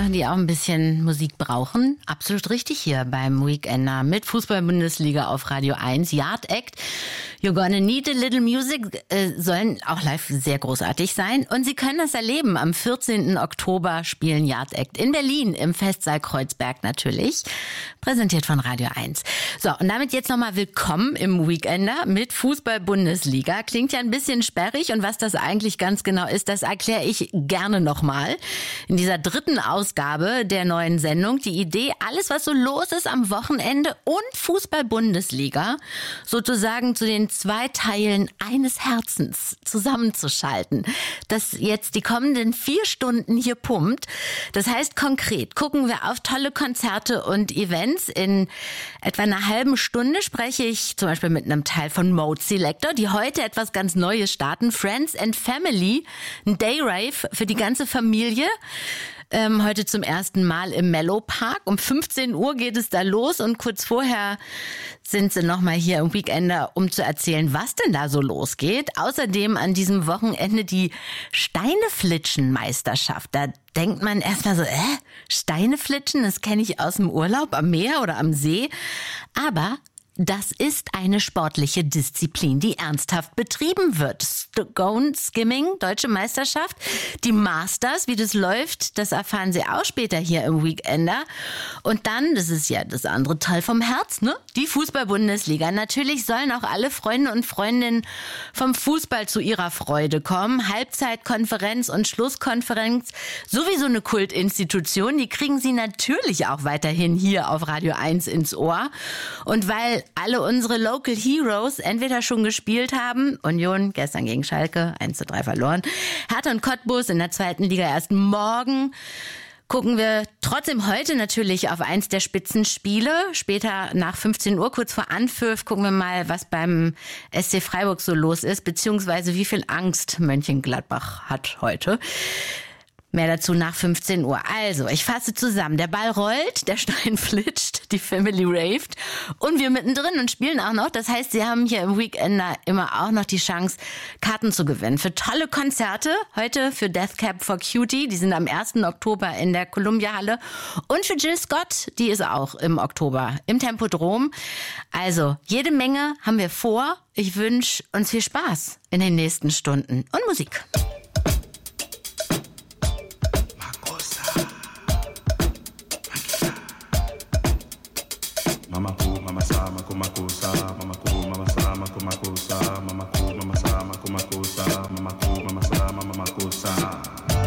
Sachen, die auch ein bisschen Musik brauchen. Absolut richtig hier beim Weekender mit Fußball-Bundesliga auf Radio 1. Yard Act, You're Gonna Need a Little Music sollen auch live sehr großartig sein. Und Sie können das erleben. Am 14. Oktober spielen Yard Act in Berlin im Festsaal Kreuzberg natürlich. Präsentiert von Radio 1. So, und damit jetzt nochmal willkommen im Weekender mit Fußball-Bundesliga. Klingt ja ein bisschen sperrig und was das eigentlich ganz genau ist, das erkläre ich gerne nochmal. In dieser dritten Ausgabe der neuen Sendung die Idee, alles was so los ist am Wochenende und Fußball-Bundesliga sozusagen zu den zwei Teilen eines Herzens zusammenzuschalten, das jetzt die kommenden 4 Stunden hier pumpt. Das heißt konkret, gucken wir auf tolle Konzerte und Events. In etwa einer halben Stunde spreche ich zum Beispiel mit einem Teil von Mode Selector, die heute etwas ganz Neues starten. Friends and Family, ein Day-Rave für die ganze Familie. Heute zum ersten Mal im Mellow Park. Um 15 Uhr geht es da los und kurz vorher sind sie nochmal hier im Weekender, um zu erzählen, was denn da so losgeht. Außerdem an diesem Wochenende die Steineflitschen-Meisterschaft. Da denkt man erstmal so, Steineflitschen, das kenne ich aus dem Urlaub am Meer oder am See. Aber das ist eine sportliche Disziplin, die ernsthaft betrieben wird. Stone Skimming, Deutsche Meisterschaft, die Masters, wie das läuft, das erfahren Sie auch später hier im Weekender. Und dann, das ist ja das andere Teil vom Herz, ne? Die Fußball-Bundesliga. Natürlich sollen auch alle Freunde und Freundinnen vom Fußball zu ihrer Freude kommen. Halbzeitkonferenz und Schlusskonferenz, sowieso eine Kultinstitution, die kriegen Sie natürlich auch weiterhin hier auf Radio 1 ins Ohr. Und weil alle unsere Local Heroes entweder schon gespielt haben, Union gestern gegen Schalke 1:3 verloren, Hertha und Cottbus in der 2. Liga erst morgen, gucken wir trotzdem heute natürlich auf eins der Spitzenspiele. Später nach 15 Uhr, kurz vor Anpfiff, gucken wir mal, was beim SC Freiburg so los ist, beziehungsweise wie viel Angst Mönchengladbach hat heute. Mehr dazu nach 15 Uhr. Also, ich fasse zusammen. Der Ball rollt, der Stein flitscht, die Family raved und wir mittendrin und spielen auch noch. Das heißt, Sie haben hier im Weekender immer auch noch die Chance, Karten zu gewinnen für tolle Konzerte. Heute für Death Cab for Cutie, die sind am 1. Oktober in der Columbia-Halle. Und für Jill Scott, die ist auch im Oktober im Tempodrom. Also, jede Menge haben wir vor. Ich wünsche uns viel Spaß in den nächsten Stunden und Musik. Mama ku, mama sa, makumakusa, mama ku, mama sa, makumakusa, mama ku, mama sa, makumakusa, mama ku,